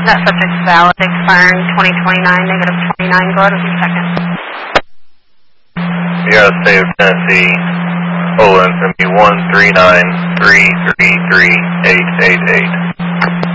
That subject's valid, expiring 2029, negative 29. Go ahead with your second. Sierra State of Tennessee, Poland, 139-333-888.